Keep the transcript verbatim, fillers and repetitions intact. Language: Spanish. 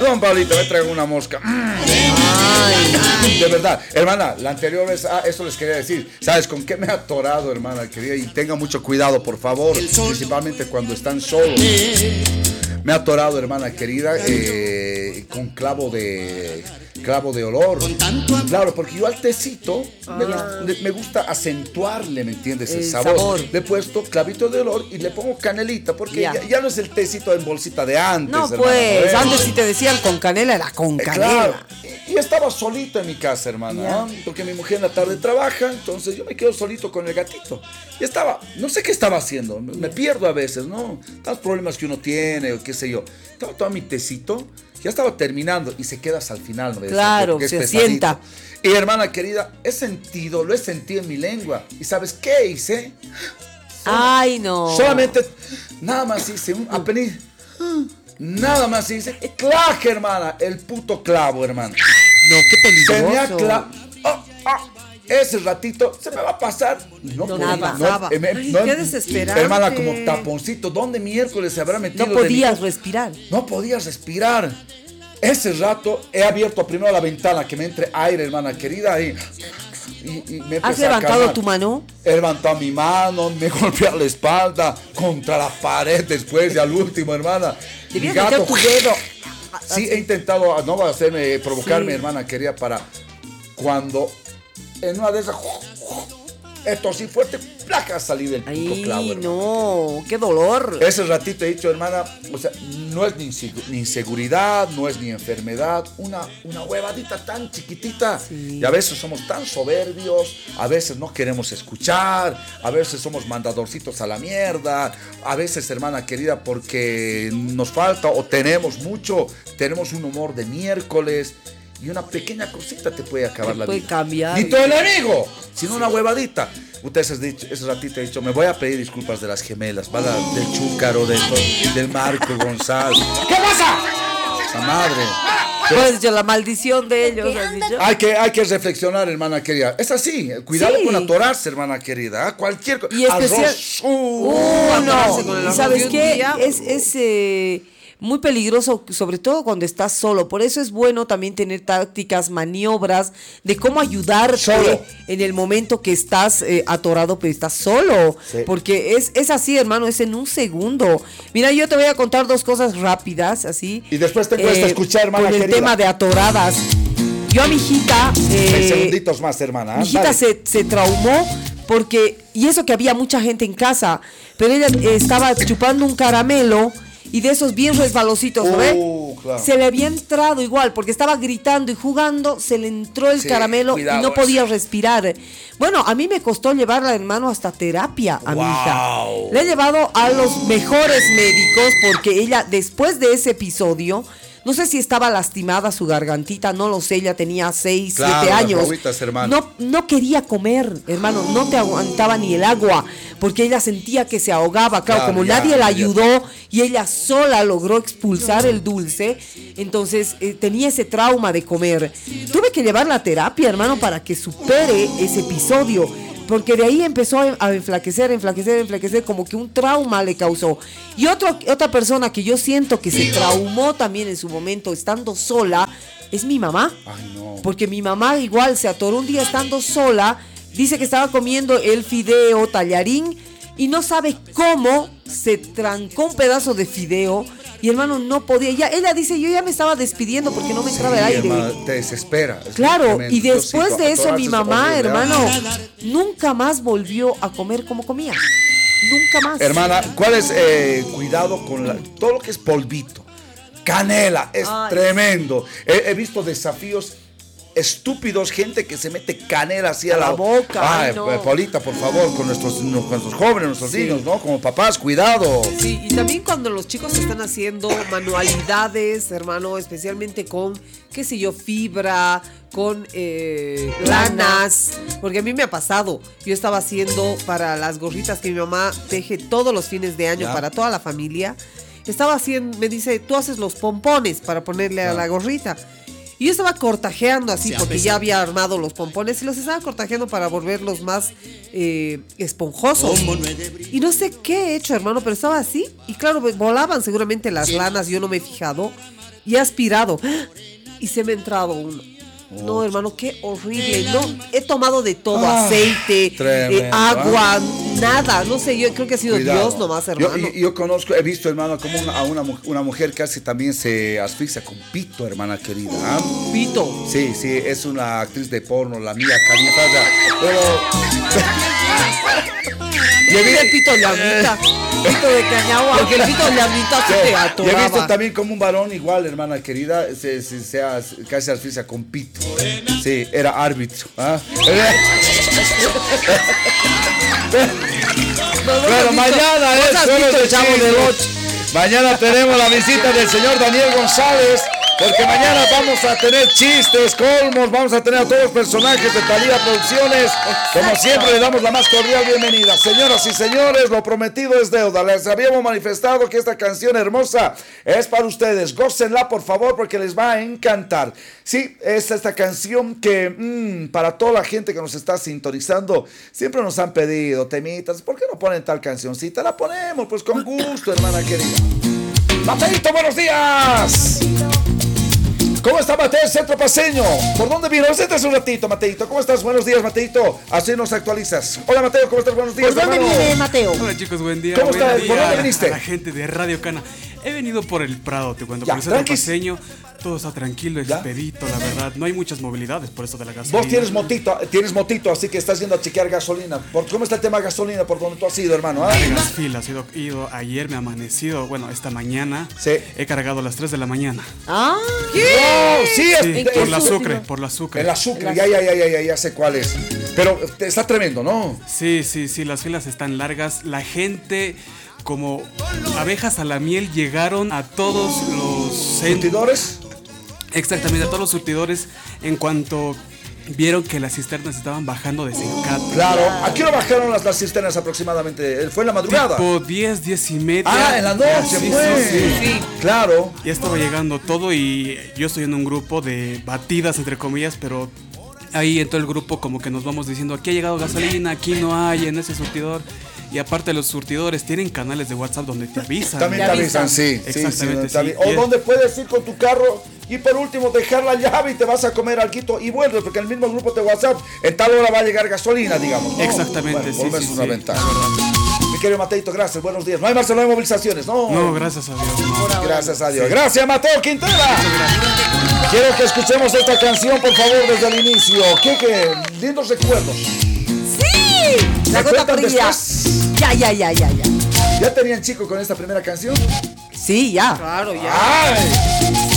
Perdón, Paulita, me traigo una mosca. Ay, de verdad, hermana, la anterior vez, ah, esto les quería decir. ¿Sabes con qué me he atorado, hermana querida? Y tenga mucho cuidado, por favor, principalmente cuando están solos. Me ha atorado, hermana querida, eh, con clavo de clavo de olor. Claro, porque yo al tecito me, le- me gusta acentuarle, ¿me entiendes? El, El sabor. sabor. Le he puesto clavito de olor y le pongo canelita, porque Ya. ya, ya no es el tecito en bolsita de antes. No, hermana, pues, ¿no? antes si te decían con canela, era con Eh, canela. Claro. Y, y estaba solito en mi casa, hermana, Ya. ¿no? Porque mi mujer en la tarde trabaja, entonces yo me quedo solito con el gatito. Y estaba, no sé qué estaba haciendo, me, me pierdo a veces, ¿no? Tantos problemas que uno tiene, o qué sé yo. Estaba todo mi tecito, ya estaba terminando y se queda hasta el final, ¿no? Claro, Porque es se pesadito. sienta. Y hermana querida, he sentido, lo he sentido en mi lengua. ¿Y sabes qué hice? Ay, no. Solamente, nada más hice un apenas, nada más hice, claje, hermana, el puto clavo, hermana. No, qué Se me ha peligroso. cla- oh, oh, ese ratito se me va a pasar. Y No, No, podía, nada. no, eh, me- Ay, no, qué desesperante. hermana, como taponcito, ¿dónde miércoles se habrá metido? No de mi podías cosa? respirar. No podías respirar. Ese rato he abierto primero la ventana, que me entre aire, hermana querida, y, y, y me ¿Has empecé a levantado calmar. tu mano? He levantado mi mano, me golpeé la espalda contra la pared después y al último, hermana. Mi Debías gato- meter tu dedo. Sí, he intentado, no va a hacerme provocarme, Sí. hermana querida, para cuando en una de esas esto sí fuerte, placa salir del puto Ay, clavo, hermana. no, qué dolor. Ese ratito he dicho, hermana, o sea, no es ni, insegu- ni inseguridad, no es ni enfermedad, una, una huevadita tan chiquitita. Sí. Y a veces somos tan soberbios, a veces no queremos escuchar, a veces somos mandadorcitos a la mierda, a veces, hermana querida, porque nos falta o tenemos mucho, tenemos un humor de miércoles. Y una pequeña cosita te puede acabar Te la puede vida. cambiar. Ni todo el enemigo, sino una huevadita. Ustedes has dicho, ese ratito he dicho, me voy a pedir disculpas de las gemelas, ¿vale? Del Chúcaro, de, del Marco González. ¿Qué pasa? La madre. Pues yo, la maldición de ellos, has dicho. Hay que, hay que reflexionar, hermana querida. Es así, cuidado Sí. con atorarse, hermana querida. ¿ah? Cualquier cosa. Y especial- Arroz. Uh, Uno. atorarse con el ¿Y arroz sabes de un qué? día. Es, es eh, muy peligroso, sobre todo cuando estás solo. Por eso es bueno también tener tácticas, maniobras de cómo ayudarte Solo. en el momento que estás eh, atorado, pero estás solo. Sí. Porque es, es así, hermano, es en un segundo. Mira, yo te voy a contar dos cosas rápidas, así. Y después te cuesta escuchar, hermana Con el querida. tema de atoradas. Yo a mi hijita... Seis eh, segunditos más, hermana. ¿ah? mi hijita Dale. se, se traumó porque, y eso que había mucha gente en casa, pero ella eh, estaba chupando un caramelo y de esos bien resbalositos, ¿no ve? Uh, claro. Se le había entrado igual, porque estaba gritando y jugando, se le entró el Sí, caramelo cuidado y no eso. podía respirar. Bueno, a mí me costó llevarla, hermano, hasta terapia a mi hija. Wow. Le he llevado a los mejores médicos porque ella, después de ese episodio, no sé si estaba lastimada su gargantita, no lo sé, ella tenía seis, Claro, siete las años. guaguitas, hermano. No, no quería comer, hermano, no te aguantaba ni el agua, porque ella sentía que se ahogaba. Claro, Claro, como ya, nadie la ya. ayudó y ella sola logró expulsar el dulce, entonces eh, tenía ese trauma de comer. Tuve que llevarla a terapia, hermano, para que supere ese episodio. Porque de ahí empezó a a enflaquecer, enflaquecer, enflaquecer, como que un trauma le causó. Y otro, otra persona que yo siento que se traumó también en su momento, estando sola, es mi mamá. Ay, no. Porque mi mamá igual se atoró un día estando sola, dice que estaba comiendo el fideo tallarín y no sabe cómo se trancó un pedazo de fideo y hermano no podía. Ya, ella dice, yo ya me estaba despidiendo porque no me entraba Sí, el aire. hermana, te desespera. Es Claro, tremendo. y Yo después sí, de eso atorarse mi es mamá, horrible, ¿ah? hermano, nunca más volvió a comer como comía. Nunca más. Hermana, ¿cuál es? Eh, cuidado con la- todo lo que es polvito. Canela, es Ay. tremendo. He, he visto desafíos estúpidos, gente que se mete canela así a, A la boca, Ay, ay, no. pues, Paulita, por favor, con nuestros, nuestros jóvenes, nuestros Sí. niños, ¿no? Como papás, cuidado. Sí, y también cuando los chicos están haciendo manualidades, hermano, especialmente con, qué sé yo, fibra, con eh, lanas, porque a mí me ha pasado, yo estaba haciendo para las gorritas que mi mamá teje todos los fines de año Ya. para toda la familia, estaba haciendo, me dice, tú haces los pompones para ponerle a Ya. la gorrita. Y yo estaba cortajeando así, porque ya había armado los pompones y los estaba cortajeando para volverlos más eh, esponjosos. Y no sé qué he hecho, hermano, pero estaba así. Y claro, pues, volaban seguramente las lanas, yo no me he fijado. y he aspirado y se me ha entrado uno. No, hermano, qué horrible. No, he tomado de todo, Ah, aceite, tremendo, eh, agua, nada. No sé, yo creo que ha sido Cuidado. Dios nomás, hermano. Yo, yo- yo conozco, he visto, hermano, como una, a una, mu- una mujer casi también se asfixia con pito, hermana querida. ¿Ah? Pito. Sí, sí, es una actriz de porno, la mía, Khalifa. Pero. Y el pito llamita, pito de cañagua, porque el pito llamita se te Y he visto atoraba. también como un varón igual, hermana querida, se, se, se as- casi asfixia con pito. Sí, era árbitro. ¿Ah? Bueno, mañana es has solo visto de el Chavo del chismes. Ocho. Mañana tenemos la visita del señor Daniel González, porque mañana vamos a tener chistes, colmos, vamos a tener a todos los personajes de Talía Producciones. Como siempre, le damos la más cordial bienvenida. Señoras y señores, lo prometido es deuda. Les habíamos manifestado que esta canción hermosa es para ustedes. Gócenla, por favor, porque les va a encantar. Sí, es esta canción que mm, para toda la gente que nos está sintonizando, siempre nos han pedido temitas. ¿Por qué no ponen tal cancioncita? La ponemos, pues con gusto, hermana querida. Mateito, buenos días. ¿Cómo está Mateo, centro paseño? ¿Por dónde vino? Siéntese un ratito, Mateito. ¿Cómo estás? Buenos días, Mateito. Así nos actualizas. Hola, Mateo, ¿cómo estás? Buenos días, ¿Por dónde hermano. viene Mateo? Hola chicos, buen día. ¿Cómo buen estás? día ¿Por dónde a- viniste? A la gente de Radio Cana. He venido por el Prado, te cuento, Ya, por el centro tranquis. paseño. Todo está tranquilo, Ya. expedito, la verdad. No hay muchas movilidades por eso de la gasolina. Vos tienes motito, tienes motito, así que estás yendo a chequear gasolina. ¿Por, ¿Cómo está el tema de gasolina? ¿Por dónde tú has ido, hermano? ¿Ah? Largas filas, he ido, he ido ayer, me ha amanecido, bueno, esta mañana. Sí. He cargado a las tres de la mañana. Ah, ¡Oh, sí! es- Sí, es- por la surtido? Sucre, por la Sucre. El azúcar, ya, ya, ya, ya, ya, ya sé cuál es. Pero eh, está tremendo, ¿no? Sí, sí, sí, las filas están largas. La gente, como abejas a la miel, llegaron a todos los centros. ¿Surtidores? Exactamente, a todos los surtidores en cuanto vieron que las cisternas estaban bajando de Sencat. Claro. ¿A qué hora bajaron las, las cisternas aproximadamente? ¿Fue en la madrugada? Tipo diez, diez y media. Ah, en la noche, Sí, pues. sí, sí. Sí. Claro. Ya estaba llegando todo y yo estoy en un grupo de batidas, entre comillas, pero ahí en todo el grupo como que nos vamos diciendo, aquí ha llegado gasolina, aquí no hay en ese surtidor. Y aparte los surtidores tienen canales de WhatsApp donde te avisan. También te avisan, sí. sí, Exactamente, sí, también. sí. O Y- donde puedes ir con tu carro y por último dejar la llave y te vas a comer alguito y vuelves, porque en el mismo grupo de WhatsApp en tal hora va a llegar gasolina, digamos, ¿no? Exactamente, Bueno, sí, por lo menos sí, una sí, ventaja. la Mi querido Mateito, gracias, buenos días. No hay más, no hay movilizaciones, ¿no? No, gracias a Dios. no. Gracias a Dios. Gracias, Mateo Quintela. Quiero que escuchemos esta canción, por favor, desde el inicio. ¿Qué, qué? Lindos recuerdos. sí. La ¿Me gota cuentan fría. después? Ya, ya, ya, ya, ya. ¿Ya tenían chico con esta primera canción? Sí, ya. Claro, ya. ¡Ay!